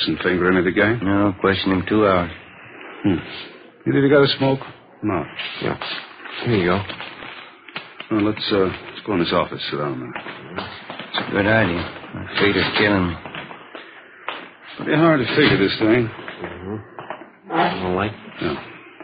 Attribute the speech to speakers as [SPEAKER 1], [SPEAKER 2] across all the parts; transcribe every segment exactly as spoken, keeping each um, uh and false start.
[SPEAKER 1] Some finger any of the gang?
[SPEAKER 2] No, questioned him two hours.
[SPEAKER 1] Hmm. You think you got a smoke? No.
[SPEAKER 3] Yeah. Here you go.
[SPEAKER 1] Well, let's, uh, let's go in this office. Sit down there.
[SPEAKER 2] It's a good idea. My feet are killing me.
[SPEAKER 1] Pretty hard to figure this thing.
[SPEAKER 3] Mm-hmm. All right.
[SPEAKER 1] Yeah.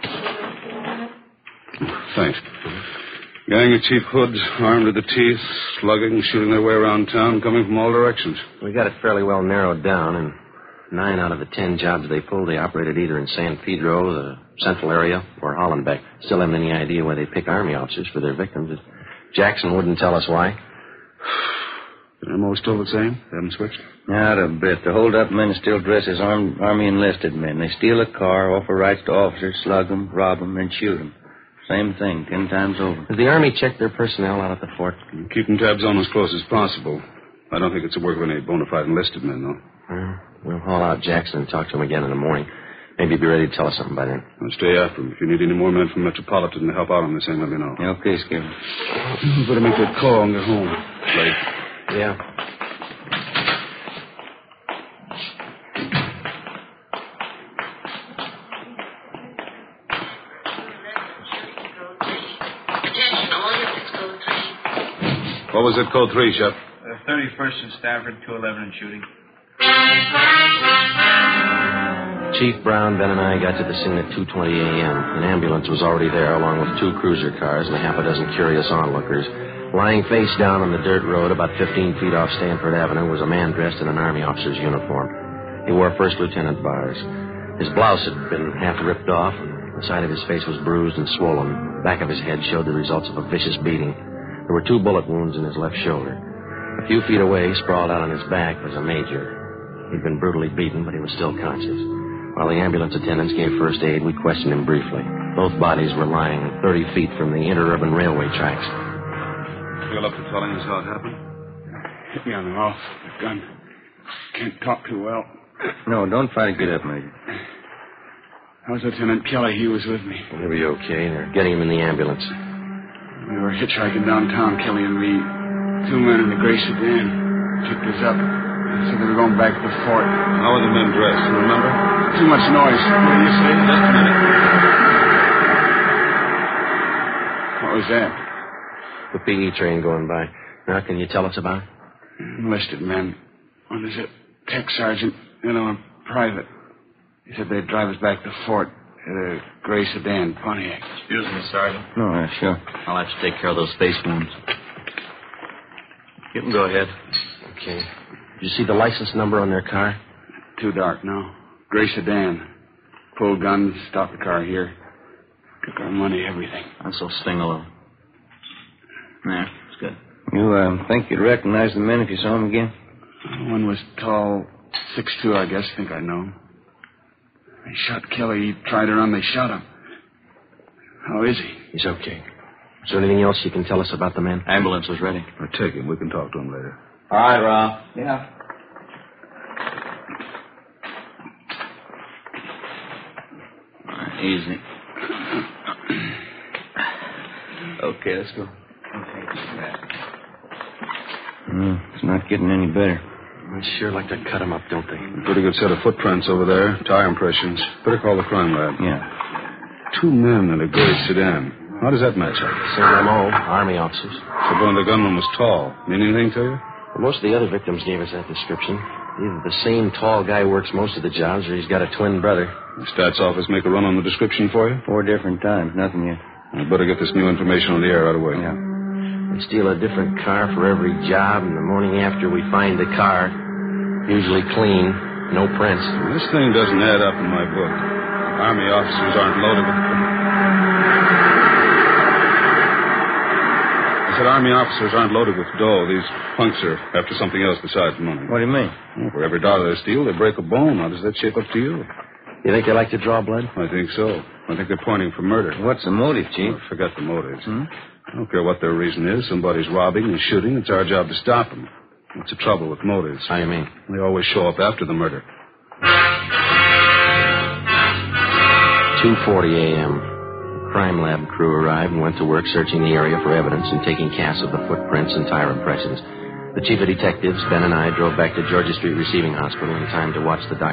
[SPEAKER 1] Thanks. Gang of cheap hoods, armed to the teeth, slugging, shooting their way around town, coming from all directions.
[SPEAKER 3] We got it fairly well narrowed down, and nine out of the ten jobs they pulled, they operated either in San Pedro, the central area, or Hollenbeck. Still haven't any idea why they pick Army officers for their victims. Jackson wouldn't tell us why.
[SPEAKER 1] The M O still the same? They haven't switched?
[SPEAKER 2] Not a bit. The hold-up men still dress as armed, Army enlisted men. They steal a car, offer rights to officers, slug them, rob them, and shoot them. Same thing, ten times over.
[SPEAKER 3] Has the Army checked their personnel out at the fort?
[SPEAKER 1] Keeping tabs on as close as possible. I don't think it's the work of any bona fide enlisted men, though.
[SPEAKER 3] Uh, we'll haul out Jackson and talk to him again in the morning. Maybe he'll be ready to tell us something by then.
[SPEAKER 1] I'll stay after him. If you need any more men from Metropolitan to help out on this thing, let me know.
[SPEAKER 2] Okay, Skipper.
[SPEAKER 1] You better make that call and get home. Late.
[SPEAKER 3] Yeah.
[SPEAKER 1] What was it, code three, Shep?
[SPEAKER 4] Uh, thirty-first and Stafford, two eleven and shooting.
[SPEAKER 3] Chief Brown, Ben, and I got to the scene at two twenty a.m. An ambulance was already there, along with two cruiser cars and a half a dozen curious onlookers. Lying face down on the dirt road about fifteen feet off Stanford Avenue was a man dressed in an Army officer's uniform. He wore First Lieutenant bars. His blouse had been half ripped off, and the side of his face was bruised and swollen. The back of his head showed the results of a vicious beating. There were two bullet wounds in his left shoulder. A few feet away, sprawled out on his back, was a major. He'd been brutally beaten, but he was still conscious. While the ambulance attendants gave first aid, we questioned him briefly. Both bodies were lying thirty feet from the interurban railway tracks.
[SPEAKER 1] Feel up to telling us how it happened?
[SPEAKER 5] Hit me on the mouth. The gun. Can't talk too well.
[SPEAKER 2] No, don't try to get up, Major.
[SPEAKER 5] How's Lieutenant Kelly? He was with me.
[SPEAKER 3] He'll be okay. They're getting him in the ambulance.
[SPEAKER 5] We were hitchhiking downtown, Kelly and me. Two men in the gray sedan picked us up. Said they were going back to the fort.
[SPEAKER 1] How were the men dressed? You remember?
[SPEAKER 5] Too much noise. What do you say?
[SPEAKER 1] Just a minute.
[SPEAKER 5] What was that?
[SPEAKER 3] The P E train going by. Now, can you tell us about it?
[SPEAKER 5] Enlisted men. One is a tech sergeant, the other one a private. He said they'd drive us back to the fort in a gray sedan, Pontiac.
[SPEAKER 4] Excuse me, Sergeant.
[SPEAKER 2] No, uh, sure.
[SPEAKER 4] I'll have to take care of those face wounds. You can go ahead.
[SPEAKER 3] Okay. Did you see the license number on their car?
[SPEAKER 5] Too dark, no. Gray sedan. Pulled guns, stopped the car here. Took our money, everything.
[SPEAKER 4] That's so sting a little. There, it's good.
[SPEAKER 2] You uh, think you'd recognize the men if you saw them again?
[SPEAKER 5] One was tall, six two, I guess. Think I know him. They shot Kelly. He tried to run. They shot him. How is he?
[SPEAKER 3] He's okay. Is there anything else you can tell us about the men?
[SPEAKER 4] Ambulance is ready.
[SPEAKER 1] I'll take him. We can talk to him later.
[SPEAKER 4] All right, Rob. Yeah. All right, easy. Okay, let's go.
[SPEAKER 2] Mm, it's not getting any better.
[SPEAKER 3] I'd sure like to cut him up, don't they?
[SPEAKER 1] Pretty good set of footprints over there. Tire impressions. Better call the crime lab.
[SPEAKER 2] Yeah.
[SPEAKER 1] Two men in a gray sedan. How does that match up?
[SPEAKER 3] Same M O, Army officers.
[SPEAKER 1] Suppose the gunman was tall. Mean anything to you?
[SPEAKER 3] Well, most of the other victims gave us that description. Either the same tall guy works most of the jobs, or he's got a twin brother.
[SPEAKER 1] The stats office make a run on the description for you?
[SPEAKER 2] Four different times. Nothing yet.
[SPEAKER 1] I'd better get this new information on the air right away.
[SPEAKER 2] Yeah.
[SPEAKER 3] They steal a different car for every job, and the morning after we find the car, usually clean, no prints.
[SPEAKER 1] This thing doesn't add up in my book. Army officers aren't loaded with... I said Army officers aren't loaded with dough. These punks are after something else besides money.
[SPEAKER 2] What do you mean?
[SPEAKER 1] Well, for every dollar they steal, they break a bone. How does that shape up to you?
[SPEAKER 3] You think they like to draw blood?
[SPEAKER 1] I think so. I think they're pointing for murder.
[SPEAKER 2] What's the motive, Chief?
[SPEAKER 1] Oh, forget the motives.
[SPEAKER 2] Hmm?
[SPEAKER 1] I don't care what their reason is. Somebody's robbing and shooting. It's our job to stop them. What's the trouble with motives?
[SPEAKER 3] How do you mean?
[SPEAKER 1] They always show up after the murder.
[SPEAKER 3] two forty a.m. The crime lab crew arrived and went to work searching the area for evidence and taking casts of the footprints and tire impressions. The chief of detectives, Ben, and I drove back to Georgia Street Receiving Hospital in time to watch the doctor.